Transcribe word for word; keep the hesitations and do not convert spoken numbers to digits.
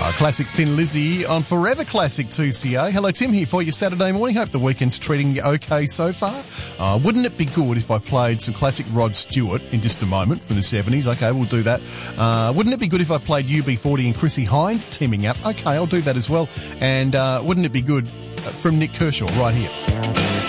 Uh, classic Thin Lizzy on Forever Classic two C A. Hello, Tim here for you Saturday morning. Hope the weekend's treating you okay so far. Uh, wouldn't it be good if I played some classic Rod Stewart in just a moment from the seventies? Okay, we'll do that. Uh, wouldn't it be good if I played U B forty and Chrissy Hind teaming up? Okay, I'll do that as well. And uh, wouldn't it be good from Nick Kershaw right here?